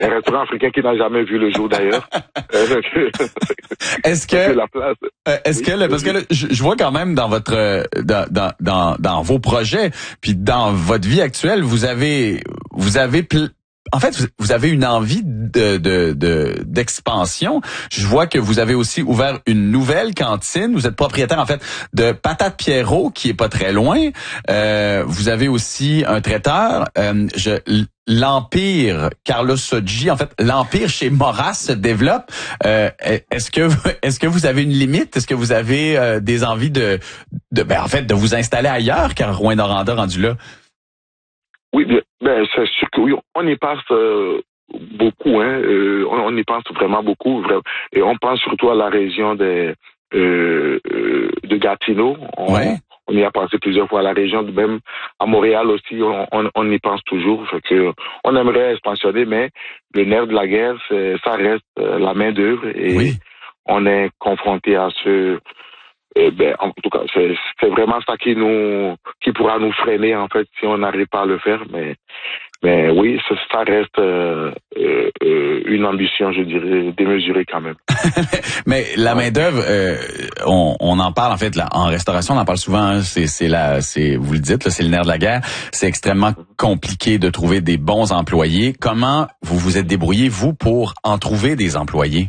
Un restaurant africain qui n'a jamais vu le jour d'ailleurs. Est-ce que la place. est-ce que parce que là, je vois quand même dans votre dans vos projets puis dans votre vie actuelle, vous avez en fait, vous avez une envie d'expansion. Je vois que vous avez aussi ouvert une nouvelle cantine. Vous êtes propriétaire, en fait, de Patates Pierrot, qui est pas très loin. Vous avez aussi un traiteur. L'Empire Carlos Soggi, en fait, l'Empire chez Moras se développe. Est-ce que vous avez une limite? Est-ce que vous avez des envies de vous installer ailleurs, car Rouyn-Noranda rendu là? Oui, c'est sûr que oui, on y pense beaucoup, hein. On y pense vraiment beaucoup, vraiment. Et on pense surtout à la région de Gatineau. On y a pensé plusieurs fois, à la région, même à Montréal aussi, on y pense toujours. Fait que on aimerait expansionner, mais le nerf de la guerre, ça reste la main d'œuvre et on est confronté à ce. En tout cas, c'est vraiment ça qui pourra nous freiner en fait si on n'arrive pas à le faire. Mais oui, ça reste une ambition, je dirais, démesurée quand même. Mais la main d'œuvre, on en parle en fait là, en restauration, on en parle souvent. Hein, vous le dites, là, c'est le nerf de la guerre. C'est extrêmement compliqué de trouver des bons employés. Comment vous vous êtes débrouillé vous pour en trouver des employés?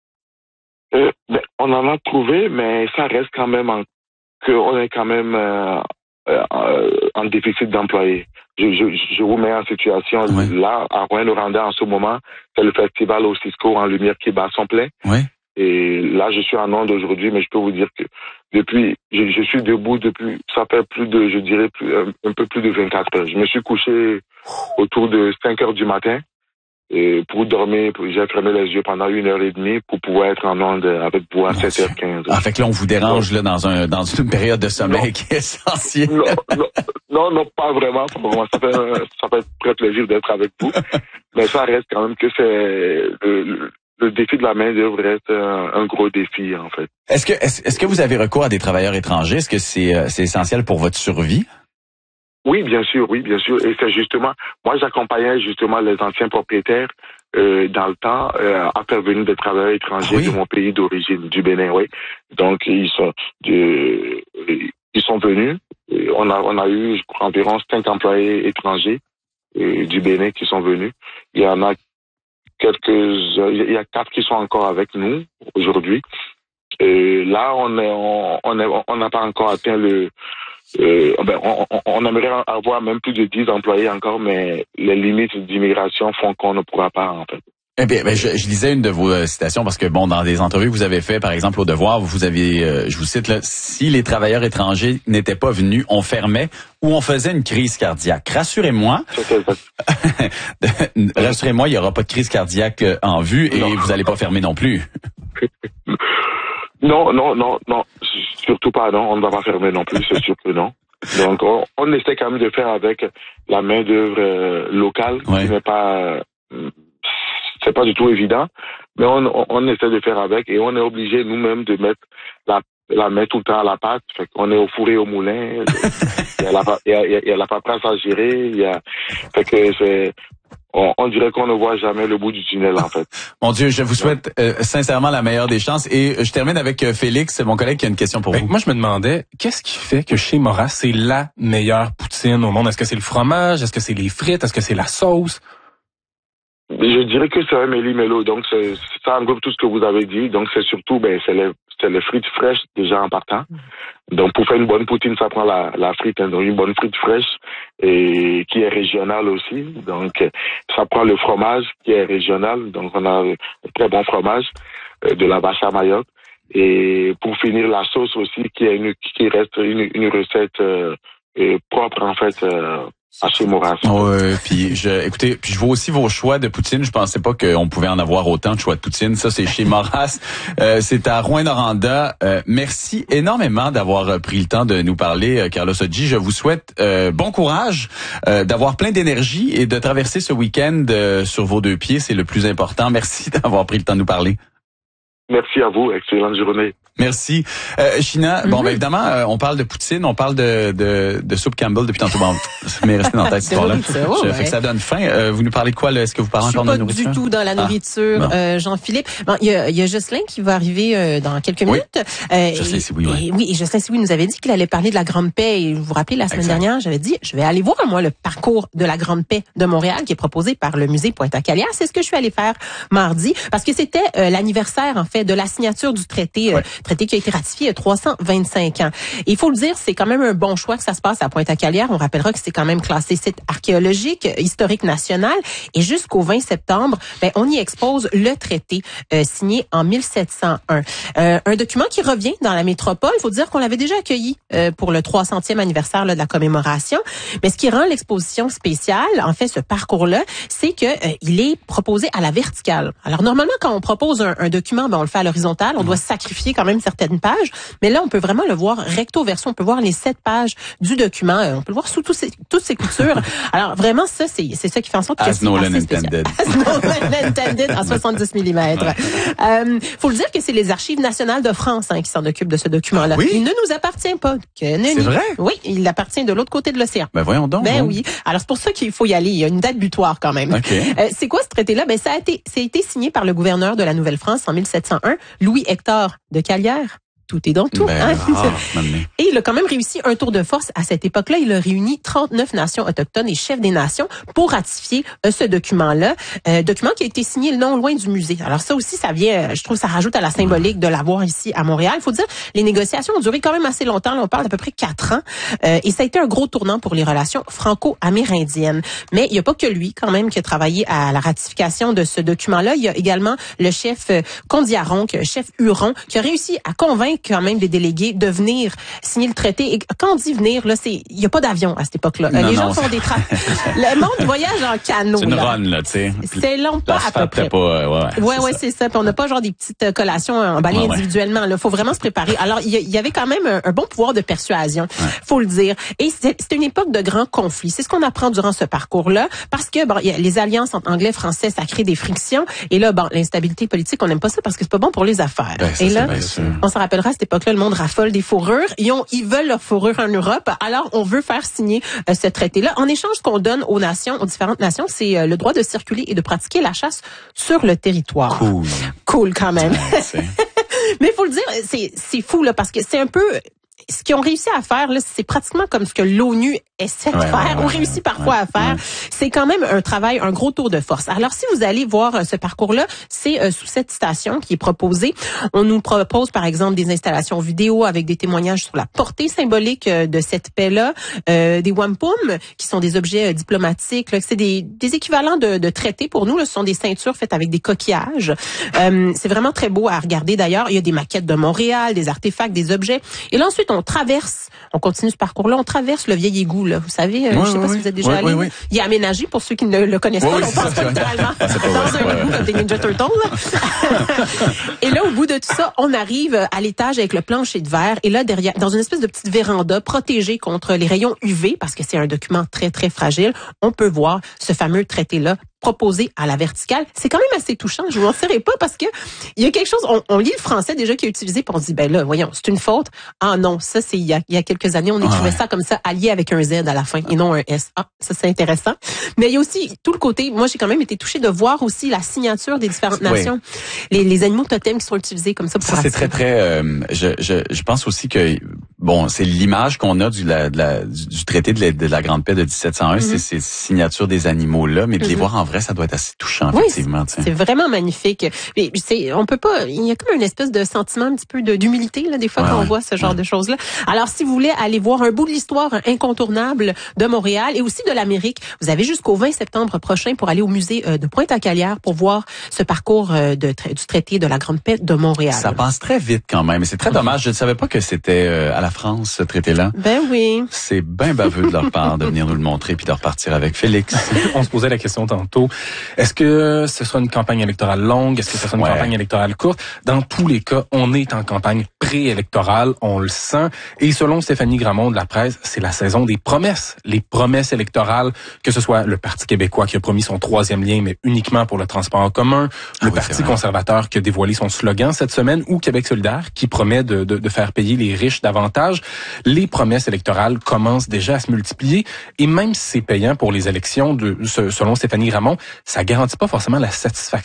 On en a trouvé, mais ça reste quand même qu'on est quand même en déficit d'employés. Je vous mets en situation là, à Rouyn-Noranda en ce moment, c'est le festival au Cisco en lumière qui bat son plein. Et là, je suis en onde aujourd'hui, mais je peux vous dire que depuis, je suis debout depuis, ça fait un peu plus de 24 heures. Je me suis couché autour de 5 heures du matin. Et pour dormir, j'ai fermé les yeux pendant 1h30 pour pouvoir être en onde avec vous à 7h15. Ah, fait que là, on vous dérange là dans une période de sommeil qui est essentielle. Non, pas vraiment. Ça fait très plaisir d'être avec vous. Mais ça reste quand même que c'est le défi de la main d'œuvre reste un gros défi, en fait. Est-ce que vous avez recours à des travailleurs étrangers? Est-ce que c'est essentiel pour votre survie? Oui, bien sûr. Et c'est justement, moi, j'accompagnais justement les anciens propriétaires dans le temps à faire venir des travailleurs étrangers de mon pays d'origine, du Bénin, oui. Donc, ils sont venus. On a eu, je crois, environ 5 employés étrangers du Bénin qui sont venus. Il y en a il y a 4 qui sont encore avec nous aujourd'hui. Et là, on n'a pas encore atteint on aimerait avoir même plus de 10 employés encore, mais les limites d'immigration font qu'on ne pourra pas, en fait. Eh bien, je lisais une de vos citations parce que, dans des entrevues que vous avez fait, par exemple, au Devoir, vous avez, je vous cite là, si les travailleurs étrangers n'étaient pas venus, on fermait ou on faisait une crise cardiaque. Rassurez-moi, il n'y aura pas de crise cardiaque en vue et vous n'allez pas fermer non plus. Non, surtout pas, non, on ne va pas fermer non plus, c'est sûr que non. Donc, on essaie quand même de faire avec la main d'œuvre locale, qui n'est pas, c'est pas du tout évident, mais on essaie de faire avec et on est obligé nous-mêmes de mettre la main tout le temps à la pâte. Fait qu'on est au four et au moulin. Il y a la paperasse à gérer. Fait que on dirait qu'on ne voit jamais le bout du tunnel, en fait. Mon Dieu, je vous souhaite sincèrement la meilleure des chances. Et je termine avec Félix, mon collègue, qui a une question pour vous. Moi, je me demandais, qu'est-ce qui fait que chez Moras, c'est la meilleure poutine au monde? Est-ce que c'est le fromage? Est-ce que c'est les frites? Est-ce que c'est la sauce? Je dirais que c'est un méli-mélo. Donc, ça englobe tout ce que vous avez dit. Donc, c'est surtout, c'est les frites fraîches déjà en partant. Donc, pour faire une bonne poutine, ça prend la frite, hein, donc une bonne frite fraîche et qui est régionale aussi. Donc, ça prend le fromage qui est régional. Donc, on a un très bon fromage de la vache à Mayotte. Et pour finir, la sauce aussi qui reste une recette propre en fait à chez Moras. Puis je vois aussi vos choix de poutine. Je pensais pas qu'on pouvait en avoir autant de choix de poutine. Ça, c'est chez Moras. C'est à Rouyn-Noranda. Merci énormément d'avoir pris le temps de nous parler, Carlos Soggi. Je vous souhaite bon courage, d'avoir plein d'énergie et de traverser ce week-end sur vos 2 pieds. C'est le plus important. Merci d'avoir pris le temps de nous parler. Merci à vous. Excellente journée. Merci. China, bon, ben évidemment, on parle de poutine, on parle de soupe Campbell depuis tantôt. Bon, ça m'est resté dans la tête, cette histoire-là. Fait que ça donne faim. Vous nous parlez de quoi, là? Est-ce que vous parlez encore de nourriture? Pas du tout dans la nourriture, Jean-Philippe. Bon, il y a Jocelyn qui va arriver dans quelques minutes. Jocelyn Sioui, oui. Oui, et Jocelyn Sioui nous avait dit qu'il allait parler de la Grande Paix. Et vous vous rappelez, la semaine dernière, j'avais dit, je vais aller voir, moi, le parcours de la Grande Paix de Montréal qui est proposé par le musée Pointe-à-Calière. C'est ce que je suis allée faire mardi, parce que c'était l'anniversaire, en fait, de la signature du traité, traité qui a été ratifié il y a 325 ans. Et il faut le dire, c'est quand même un bon choix que ça se passe à Pointe-à-Calière. On rappellera que c'est quand même classé site archéologique, historique national. Et jusqu'au 20 septembre, on y expose le traité signé en 1701. Un document qui revient dans la métropole. Il faut dire qu'on l'avait déjà accueilli pour le 300e anniversaire de la commémoration. Mais ce qui rend l'exposition spéciale, en fait, ce parcours-là, c'est que il est proposé à la verticale. Alors normalement, quand on propose un document, on le fait à l'horizontale. On doit sacrifier quand même certaines pages. Mais là, on peut vraiment le voir recto verso. On peut voir les 7 pages du document. On peut le voir sous toutes ses coutures. Alors vraiment, ça, c'est ça qui fait en sorte que c'est assez spécial. As no intended en 70 mm. Faut le dire que c'est les Archives nationales de France qui s'en occupent de ce document-là. Oui? Il ne nous appartient pas. C'est vrai? Oui, il appartient de l'autre côté de l'océan. Ben voyons donc. Oui. Alors c'est pour ça qu'il faut y aller. Il y a une date butoir quand même. Okay. C'est quoi ce traité-là? Ça a été signé par le gouverneur de la Nouvelle-France en 1701, Louis-Hector de Calière. Tout est dans tout. Et il a quand même réussi un tour de force à cette époque-là. Il a réuni 39 nations autochtones et chefs des nations pour ratifier ce document-là. Document qui a été signé non loin du musée. Alors ça aussi, ça vient, je trouve, ça rajoute à la symbolique de l'avoir ici à Montréal. Il faut dire, les négociations ont duré quand même assez longtemps. Là, on parle d'à peu près 4 ans. Et ça a été un gros tournant pour les relations franco-amérindiennes. Mais il n'y a pas que lui, quand même, qui a travaillé à la ratification de ce document-là. Il y a également le chef Kondiaronk, chef Huron, qui a réussi à convaincre quand même des délégués de venir signer le traité. Et quand on dit venir, là, il y a pas d'avion à cette époque-là. Les gens font des le monde voyage en canot. C'est une run, là, tu sais. C'est long, pas à peu près. Ouais, c'est ça. Puis on n'a pas genre des petites collations emballées individuellement. Là, faut vraiment se préparer. Alors, il y avait quand même un bon pouvoir de persuasion, faut le dire. Et c'est une époque de grands conflits. C'est ce qu'on apprend durant ce parcours-là, parce que y a les alliances entre Anglais et Français, ça crée des frictions. Et là, l'instabilité politique, on n'aime pas ça parce que c'est pas bon pour les affaires. Et là, on se rappellera à cette époque-là, le monde raffole des fourrures. Ils veulent leur fourrure en Europe. Alors, on veut faire signer ce traité-là. En échange, ce qu'on donne aux nations, aux différentes nations, c'est le droit de circuler et de pratiquer la chasse sur le territoire. Cool quand même. Mais il faut le dire, c'est fou là, parce que c'est un peu ce qu'ils ont réussi à faire, là, c'est pratiquement comme ce que l'ONU essaie de faire, ou réussit parfois à faire. C'est quand même un travail, un gros tour de force. Alors, si vous allez voir ce parcours-là, c'est sous cette station qui est proposée. On nous propose, par exemple, des installations vidéo avec des témoignages sur la portée symbolique de cette paix-là, des wampum, qui sont des objets diplomatiques. Là, c'est des équivalents de traités pour nous. Là, ce sont des ceintures faites avec des coquillages. C'est vraiment très beau à regarder. D'ailleurs, il y a des maquettes de Montréal, des artefacts, des objets. Et là, ensuite, on continue ce parcours-là, on traverse le vieil égout, là. Vous savez, je sais pas si vous êtes déjà allé. Il est aménagé pour ceux qui ne le connaissent pas. On passe littéralement dans un égout comme des Ninja Turtles. Et là, au bout de tout ça, on arrive à l'étage avec le plancher de verre. Et là, derrière, dans une espèce de petite véranda protégée contre les rayons UV, parce que c'est un document très, très fragile, on peut voir ce fameux traité-là proposé à la verticale. C'est quand même assez touchant, je vous en dirai pas, parce que il y a quelque chose, on lit le français déjà qui est utilisé, puis on se dit, là, voyons, c'est une faute. Ah non, ça c'est il y a quelques années, on écrivait ça comme ça, allié avec un Z à la fin, et non un S. Ah, ça c'est intéressant. Mais il y a aussi tout le côté, moi j'ai quand même été touchée de voir aussi la signature des différentes nations, les animaux totems qui sont utilisés comme ça pour ça, c'est très, très, je pense aussi que, c'est l'image qu'on a du traité de la Grande Paix de 1701, c'est ces signatures des animaux-là, mais de les voir en vrai, ça doit être assez touchant, effectivement. C'est vraiment magnifique. Mais on peut pas, il y a comme une espèce de sentiment un petit peu d'humilité, là, des fois, quand on voit ce genre de choses-là. Alors, si vous voulez aller voir un bout de l'histoire incontournable de Montréal et aussi de l'Amérique, vous avez jusqu'au 20 septembre prochain pour aller au musée de Pointe-à-Calière pour voir ce parcours du traité de la Grande Paix de Montréal. Ça passe très vite quand même. Et c'est très dommage. Je ne savais pas que c'était à la France, ce traité-là. Ben oui. C'est bien baveux de leur part de venir nous le montrer puis de repartir avec Félix. On se posait la question tantôt. tantôt. Est-ce que ce sera une campagne électorale longue? Est-ce que ce sera une campagne électorale courte? Dans tous les cas, on est en campagne préélectorale, on le sent. Et selon Stéphanie Gramont de La Presse, c'est la saison des promesses. Les promesses électorales, que ce soit le Parti québécois qui a promis son 3e lien, mais uniquement pour le transport en commun, le Parti conservateur qui a dévoilé son slogan cette semaine, ou Québec solidaire qui promet de faire payer les riches davantage. Les promesses électorales commencent déjà à se multiplier. Et même si c'est payant pour les élections, selon Stéphanie Gramont, ça garantit pas forcément la satisfaction